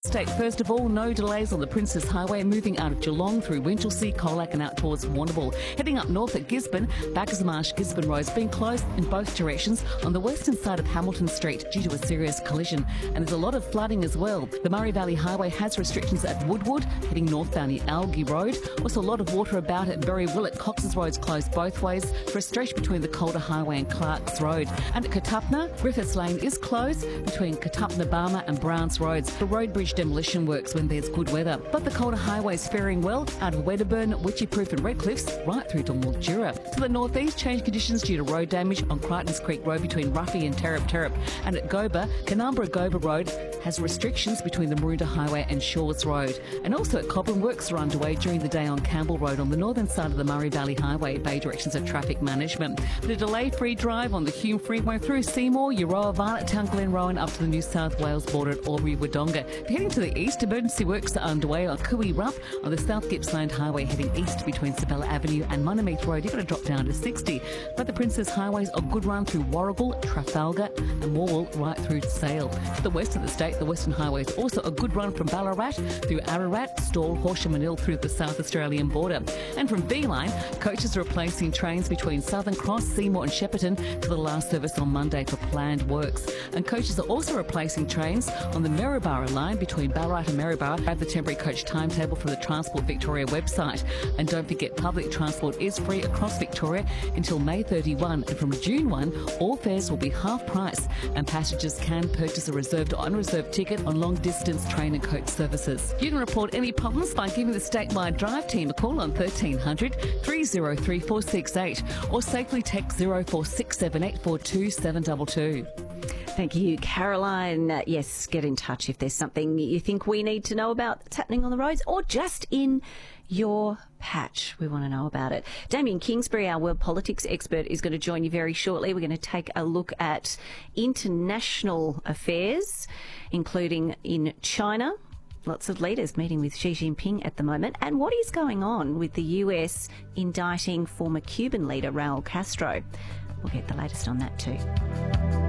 state. First of all, no delays on the Princes Highway moving out of Geelong through Winchelsea, Colac and out towards Warrnambool. Heading up north at Gisborne, Bacchus Marsh Gisborne roads being closed in both directions on the western side of Hamilton Street due to a serious collision. And there's a lot of flooding as well. The Murray Valley Highway has restrictions at Woodwood, heading northbound near Algie Road. Also a lot of water about at Berry Willett. Cox's Road's closed both ways for a stretch between the Calder Highway and Clark's Road. And at Katupna, Griffiths Lane is closed between Katupna Barmer and Browns Roads for road bridge demolition works when there's good weather. But the Calder Highway is faring well out of Wedderburn, Witchyproof and Redcliffs right through to Mildura. To the northeast, change conditions due to road damage on Crichtons Creek Road between Ruffy and Terrap. And at Goba, Canberra-Goba Road has restrictions between the Maroondah Highway and Shores Road. And also at Cobram, works are underway during the day on Campbell Road on the northern side of the Murray Valley Highway, Bay directions of traffic management. But a delay-free drive on the Hume Freeway through Seymour, Euroa, Violet Town, Glenrowan up to the New South Wales border at Albury-Wodonga. Heading to the east, emergency works are underway on Cooey Rup on the South Gippsland Highway heading east between Sabella Avenue and Monomeath Road. You've got to drop down to 60. But the Princes Highway's a good run through Warragul, Trafalgar and Morwell right through to Sale. To the west of the state, the Western Highway is also a good run from Ballarat through Ararat, Stawell, Horsham and Hill through the South Australian border. And from B-Line, coaches are replacing trains between Southern Cross, Seymour and Shepparton to the last service on Monday for planned works. And coaches are also replacing trains on the Maryborough line between Ballarat and Maryborough. Have the temporary coach timetable from the Transport Victoria website. And don't forget, public transport is free across Victoria until May 31. And from June 1, all fares will be half price and passengers can purchase a reserved or unreserved ticket on long-distance train and coach services. You can report any problems by giving the statewide drive team a call on 1300 303 468 or safely text 0467 842 722. Thank you, Caroline. Yes, get in touch if there's something you think we need to know about that's happening on the roads or just in your patch. We want to know about it. Damien Kingsbury, our world politics expert, is going to join you very shortly. We're going to take a look at international affairs, including in China. Lots of leaders meeting with Xi Jinping at the moment. And what is going on with the US indicting former Cuban leader Raul Castro? We'll get the latest on that too.